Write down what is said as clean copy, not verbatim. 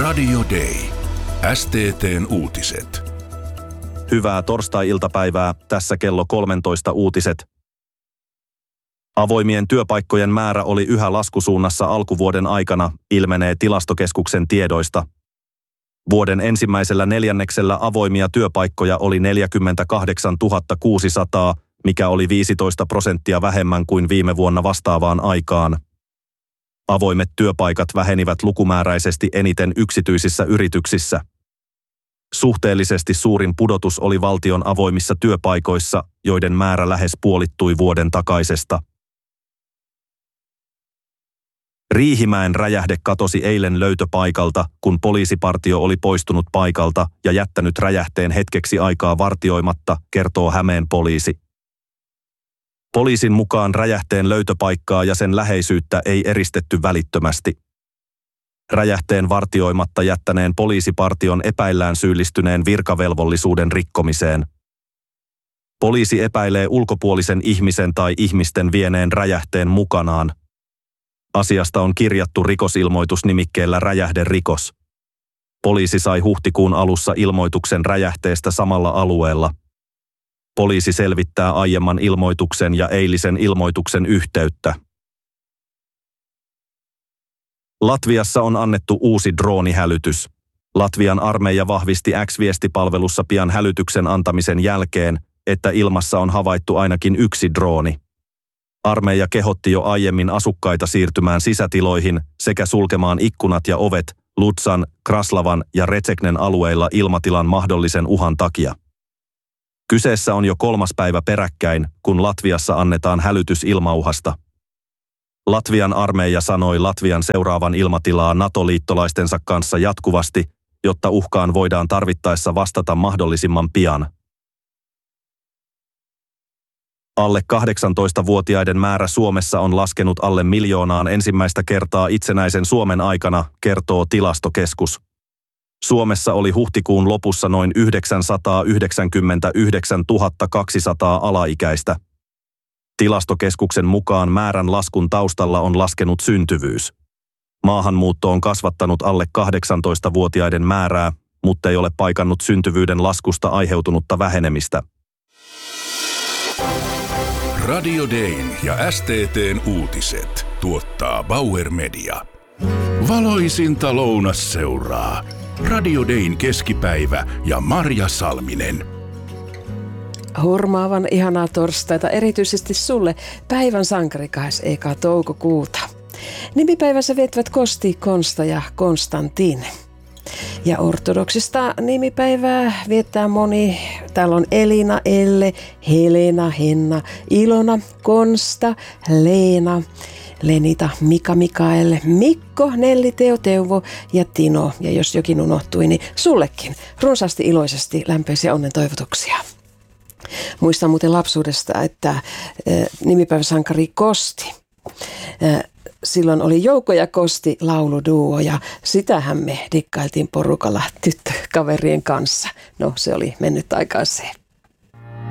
Radio Day. STT:n uutiset. Hyvää torstai-iltapäivää, tässä kello 13 uutiset. Avoimien työpaikkojen määrä oli yhä laskusuunnassa alkuvuoden aikana, ilmenee Tilastokeskuksen tiedoista. Vuoden ensimmäisellä neljänneksellä avoimia työpaikkoja oli 48 600, mikä oli 15% vähemmän kuin viime vuonna vastaavaan aikaan. Avoimet työpaikat vähenivät lukumääräisesti eniten yksityisissä yrityksissä. Suhteellisesti suurin pudotus oli valtion avoimissa työpaikoissa, joiden määrä lähes puolittui vuoden takaisesta. Riihimäen räjähde katosi eilen löytöpaikalta, kun poliisipartio oli poistunut paikalta ja jättänyt räjähteen hetkeksi aikaa vartioimatta, kertoo Hämeen poliisi. Poliisin mukaan räjähteen löytöpaikkaa ja sen läheisyyttä ei eristetty välittömästi. Räjähteen vartioimatta jättäneen poliisipartion epäillään syyllistyneen virkavelvollisuuden rikkomiseen. Poliisi epäilee ulkopuolisen ihmisen tai ihmisten vieneen räjähteen mukanaan. Asiasta on kirjattu rikosilmoitus nimikkeellä räjähderikos. Poliisi sai huhtikuun alussa ilmoituksen räjähteestä samalla alueella. Poliisi selvittää aiemman ilmoituksen ja eilisen ilmoituksen yhteyttä. Latviassa on annettu uusi droonihälytys. Latvian armeija vahvisti X-viestipalvelussa pian hälytyksen antamisen jälkeen, että ilmassa on havaittu ainakin yksi drooni. Armeija kehotti jo aiemmin asukkaita siirtymään sisätiloihin sekä sulkemaan ikkunat ja ovet Lutsan, Kraslavan ja Retseknen alueilla ilmatilan mahdollisen uhan takia. Kyseessä on jo 3. päivä peräkkäin, kun Latviassa annetaan hälytys ilmauhasta. Latvian armeija sanoi Latvian seuraavan ilmatilaa NATO-liittolaistensa kanssa jatkuvasti, jotta uhkaan voidaan tarvittaessa vastata mahdollisimman pian. Alle 18-vuotiaiden määrä Suomessa on laskenut alle 1 miljoonaan ensimmäistä kertaa itsenäisen Suomen aikana, kertoo Tilastokeskus. Suomessa oli huhtikuun lopussa noin 999 200 alaikäistä. Tilastokeskuksen mukaan määrän laskun taustalla on laskenut syntyvyys. Maahanmuutto on kasvattanut alle 18-vuotiaiden määrää, mutta ei ole paikannut syntyvyyden laskusta aiheutunutta vähenemistä. Radio Dayn ja STT:n uutiset tuottaa Bauer Media. Valoisinta lounasseuraa. Radio Dayn keskipäivä ja Marja Salminen. Hurmaavan ihanaa torstaita erityisesti sulle, päivän sankari 2. toukokuuta. Nimipäivässä viettävät Kosti, Konsta ja Konstantin. Ja ortodoksista nimipäivää viettää moni. Täällä on Elina, Elle, Helena, Henna, Ilona, Konsta, Leena, Lenita, Mika, Mikael, Mikko, Nelli, Teo, Teuvo ja Tino. Ja jos jokin unohtui, niin sullekin runsaasti iloisesti lämpöisiä onnen toivotuksia. Muistan muuten lapsuudesta, että nimipäiväsankari Kosti. Silloin oli Jouko ja Kosti lauluduo ja sitähän me dikkailtiin porukalla tyttökaverien kanssa. No se oli mennyt aikaa se.